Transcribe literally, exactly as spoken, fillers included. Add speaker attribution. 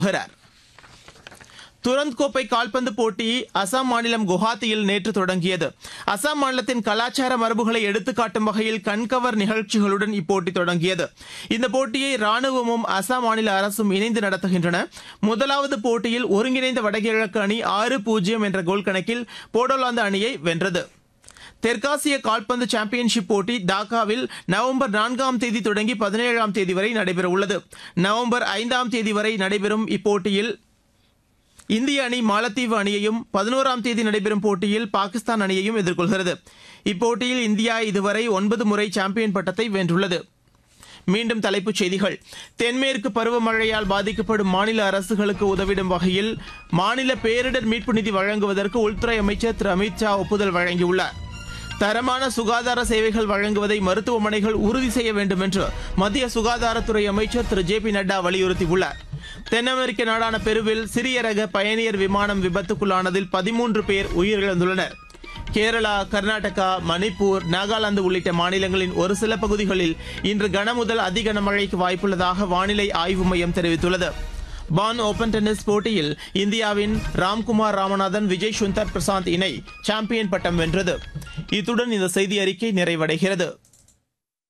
Speaker 1: வருகிறார். துரந்த் கோப்பை கால்பந்து போட்டி அசாம் மாநிலம் குவஹாத்தியில் நேற்று தொடங்கியது. அசாம் மாநிலத்தின் கலாச்சார மரபுகளை எடுத்துக்காட்டும் வகையில் கண்கவர் நிகழ்ச்சிகளுடன் இப்போட்டி தொடங்கியது. இந்த போட்டியை ராணுவமும் அசாம் மாநில அரசும் இணைந்து நடத்துகின்றன. முதலாவது போட்டியில் ஒருங்கிணைந்த வடகிழக்கு அணி ஆறு பூஜ்ஜியம் என்ற கோல் கணக்கில் போடோலாந்து அணியை வென்றது. தெற்காசிய கால்பந்து சாம்பியன்ஷிப் போட்டி டாக்காவில் நவம்பர் நான்காம் தேதி தொடங்கி பதினேழாம் தேதி வரை நடைபெறவுள்ளது. நவம்பர் ஐந்தாம் தேதி வரை நடைபெறும் இப்போட்டியில் இந்திய அணி மாலத்தீவு அணியையும், பதினோராம் தேதி நடைபெறும் போட்டியில் பாகிஸ்தான் அணியையும் எதிர்கொள்கிறது. இப்போட்டியில் இந்தியா இதுவரை ஒன்பது முறை சாம்பியன் பட்டத்தை வென்றுள்ளது. மீண்டும் தலைப்புச் செய்திகள். தென்மேற்கு பருவமழையால் பாதிக்கப்படும் மாநில அரசுகளுக்கு உதவிடும் வகையில் மாநில பேரிடர் மீட்பு நிதி வழங்குவதற்கு உள்துறை அமைச்சர் திரு அமித் ஷா ஒப்புதல் வழங்கியுள்ளார். தரமான சுகாதார சேவைகள் வழங்குவதை மருத்துவமனைகள் உறுதி செய்ய வேண்டும் என்று மத்திய சுகாதாரத்துறை அமைச்சர் திரு ஜே பி நட்டா வலியுறுத்தியுள்ளார். தென் அமெரிக்க நாடான பெருவில் சிறிய ரக பயணியர் விமானம் விபத்துக்குள்ளானதில் பதிமூன்று பேர் உயிரிழந்துள்ளனர். கேரளா, கர்நாடகா, மணிப்பூர், நாகாலாந்து உள்ளிட்ட மாநிலங்களின் ஒரு சில பகுதிகளில் இன்று கனமுதல் அதி கனமழைக்கு வாய்ப்புள்ளதாக வானிலை ஆய்வு மையம் தெரிவித்துள்ளது. பான் ஓபன் டென்னிஸ் போட்டியில் இந்தியாவின் ராம்குமார் ராமநாதன், விஜய் சுந்தர் பிரசாந்த் இணை சாம்பியன் பட்டம் வென்றது. இத்துடன் இந்த செய்தி அறிக்கை நிறைவடைகிறது.